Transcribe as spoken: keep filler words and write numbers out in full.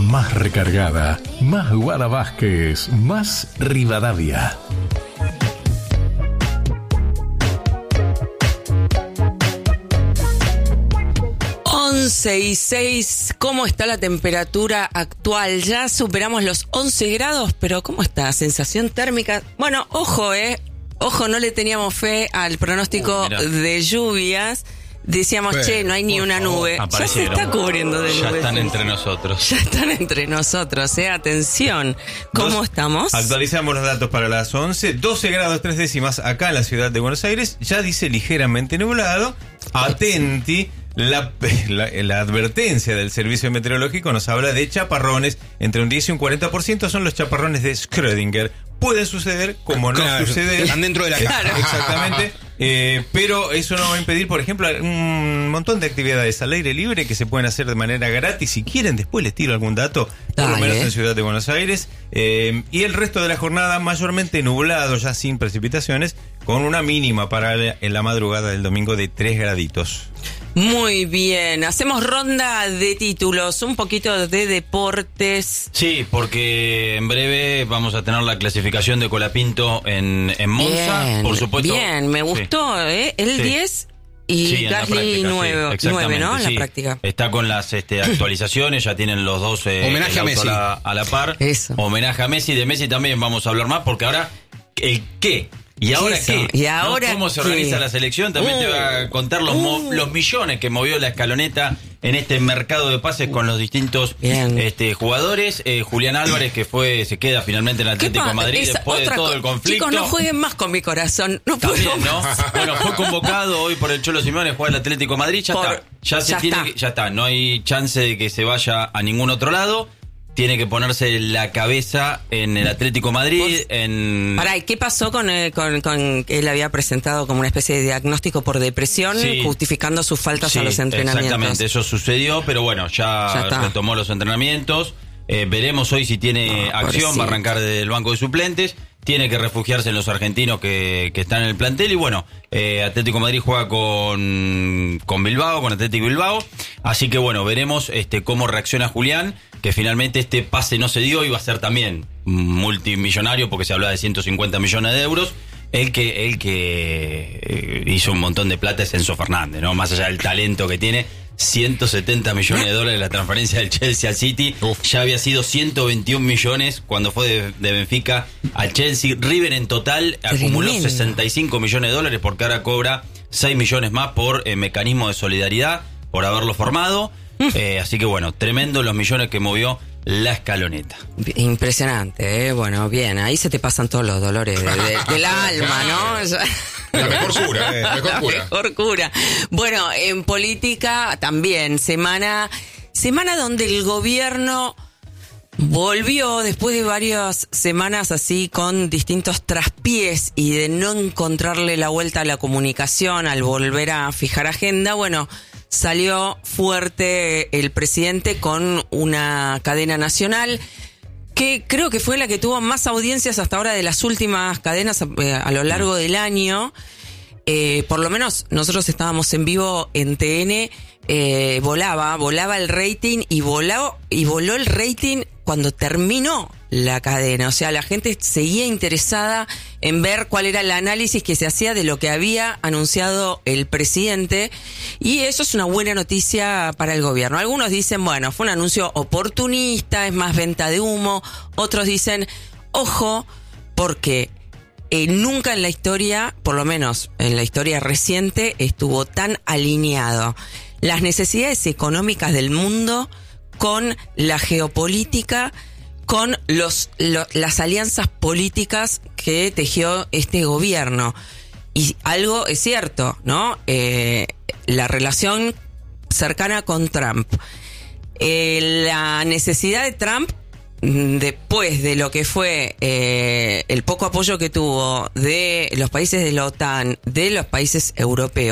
más recargada, más Guada Vázquez, más Rivadavia. once y seis, ¿cómo está la temperatura actual? Ya superamos los once grados, pero ¿cómo está la sensación térmica? Bueno, ojo, eh, ojo, no le teníamos fe al pronóstico uh, de lluvias. Decíamos, pero, che, no hay ni una nube. Ya se está cubriendo de nubes. Ya están entre nosotros. Ya están entre nosotros, eh. Atención. ¿Cómo Dos, estamos? Actualizamos los datos para las once. doce grados tres décimas acá en la ciudad de Buenos Aires. Ya dice ligeramente nublado. Atenti. La, la, la advertencia del servicio meteorológico nos habla de chaparrones. Entre un diez y un cuarenta por ciento son los chaparrones de Schrödinger. Puede suceder, como no claro, suceder. Están dentro de la caja. Exactamente. Eh, pero eso no va a impedir, por ejemplo, un montón de actividades al aire libre que se pueden hacer de manera gratis. Si quieren, después les tiro algún dato, por Dale. lo menos en Ciudad de Buenos Aires. Eh, y el resto de la jornada mayormente nublado, ya sin precipitaciones, con una mínima para en la madrugada del domingo de tres graditos. Muy bien, hacemos ronda de títulos, un poquito de deportes. Sí, porque en breve vamos a tener la clasificación de Colapinto en, en Monza, bien, por supuesto. Bien, me gustó, sí. ¿eh? El sí. diez y sí, Gasly nueve, sí, nueve, ¿no? En sí. la práctica. Está con las este, actualizaciones, ya tienen los dos eh, homenaje a Messi. A la, a la par. Eso. Homenaje a Messi, de Messi también vamos a hablar más, porque ahora, ¿el qué? ¿Y ahora qué? ¿Y ahora ¿no? ¿Cómo se organiza qué? la selección? También uh, te va a contar los, uh, mo- los millones que movió la escaloneta en este mercado de pases con los distintos este, jugadores. Eh, Julián Álvarez, que fue se queda finalmente en el Atlético de Madrid Esa, después de todo el conflicto. Chicos, no jueguen más con mi corazón. No También, puedo ¿no? Bueno, fue convocado hoy por el Cholo Simeone, juega el Atlético de Madrid, ya por, está. Ya, se ya tiene está. Que, ya está. No hay chance de que se vaya a ningún otro lado. Tiene que ponerse la cabeza en el Atlético Madrid. En... Pará, ¿y qué pasó con, eh, con, con él había presentado como una especie de diagnóstico por depresión, sí, justificando sus faltas sí, a los entrenamientos? Exactamente, eso sucedió, pero bueno, ya, ya retomó los entrenamientos. Eh, veremos hoy si tiene no, acción, sí. va a arrancar del banco de suplentes. Tiene que refugiarse en los argentinos que, que están en el plantel. Y bueno, eh, Atlético Madrid juega con, con Bilbao, con Atlético Bilbao. Así que bueno, veremos este, cómo reacciona Julián, que finalmente este pase no se dio, iba a ser también multimillonario porque se hablaba de ciento cincuenta millones de euros. El que, el que eh, hizo un montón de plata es Enzo Fernández, ¿no? Más allá del talento que tiene, ciento setenta millones de dólares la transferencia del Chelsea al City. Uf. Ya había sido ciento veintiún millones cuando fue de, de Benfica al Chelsea. River en total acumuló Tremendo. sesenta y cinco millones de dólares porque ahora cobra seis millones más por eh, mecanismo de solidaridad, por haberlo formado. Eh, así que bueno, tremendo los millones que movió la escaloneta. Impresionante, ¿eh? Bueno, bien, ahí se te pasan todos los dolores de, de, del alma, ¿no? La mejor cura, eh, la mejor la cura. mejor cura. Bueno, en política también, semana, semana donde el gobierno volvió después de varias semanas así con distintos traspiés y de no encontrarle la vuelta a la comunicación al volver a fijar agenda. Bueno, salió fuerte el presidente con una cadena nacional que creo que fue la que tuvo más audiencias hasta ahora de las últimas cadenas eh, a lo largo del año. Eh, por lo menos nosotros estábamos en vivo en T N, eh, volaba, volaba el rating y voló, y voló el rating cuando terminó la cadena. O sea, la gente seguía interesada en ver cuál era el análisis que se hacía de lo que había anunciado el presidente, y eso es una buena noticia para el gobierno. Algunos dicen, bueno, fue un anuncio oportunista, es más venta de humo. Otros dicen, ojo, porque eh, nunca en la historia, por lo menos en la historia reciente, estuvo tan alineado las necesidades económicas del mundo con la geopolítica, con los, lo, las alianzas políticas que tejió este gobierno. Y algo es cierto, ¿no? Eh, la relación cercana con Trump. Eh, la necesidad de Trump, después de lo que fue eh, el poco apoyo que tuvo de los países de la OTAN, de los países europeos,